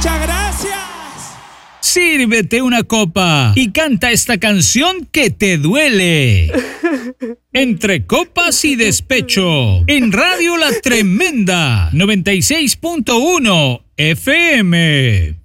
Muchas gracias. Sírvete una copa y canta esta canción que te duele. Entre copas y despecho, en Radio La Tremenda, 96.1 FM.